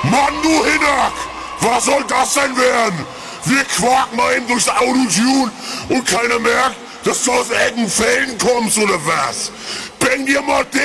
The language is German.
Mann, du Hinnack! Was soll das denn werden? Wir quaken mal eben durchs Autotune und keiner merkt, dass du aus Eckenfelden kommst oder was? Bäng dir mal den